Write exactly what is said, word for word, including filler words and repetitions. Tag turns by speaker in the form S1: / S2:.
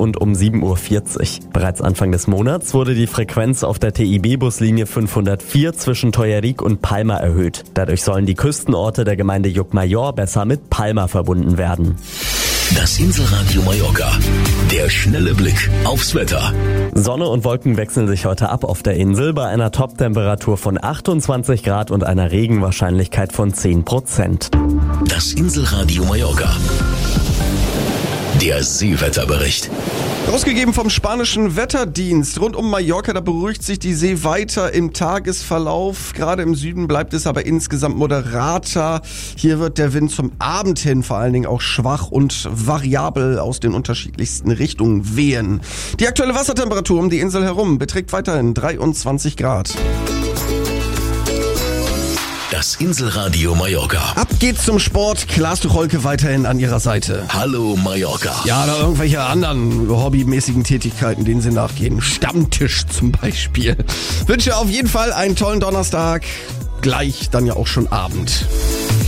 S1: und um sieben Uhr vierzig. Bereits Anfang des Monats wurde die Frequenz auf der T I B-Buslinie fünfhundertvier zwischen Teuerik und Palma erhöht. Dadurch sollen die Küstenorte der Gemeinde Llucmajor besser mit Palma verbunden werden.
S2: Das Inselradio Mallorca. Der schnelle Blick aufs Wetter.
S1: Sonne und Wolken wechseln sich heute ab auf der Insel bei einer Toptemperatur von achtundzwanzig Grad und einer Regenwahrscheinlichkeit von zehn Prozent.
S2: Das Inselradio Mallorca. Der Seewetterbericht.
S3: Ausgegeben vom spanischen Wetterdienst. Rund um Mallorca, da beruhigt sich die See weiter im Tagesverlauf. Gerade im Süden bleibt es aber insgesamt moderater. Hier wird der Wind zum Abend hin vor allen Dingen auch schwach und variabel aus den unterschiedlichsten Richtungen wehen. Die aktuelle Wassertemperatur um die Insel herum beträgt weiterhin dreiundzwanzig Grad.
S2: Das Inselradio Mallorca.
S3: Ab geht's zum Sport. Klaas Tucholke weiterhin an ihrer Seite.
S2: Hallo Mallorca.
S3: Ja, oder irgendwelche anderen hobbymäßigen Tätigkeiten, denen sie nachgehen. Stammtisch zum Beispiel. Wünsche auf jeden Fall einen tollen Donnerstag. Gleich dann ja auch schon Abend.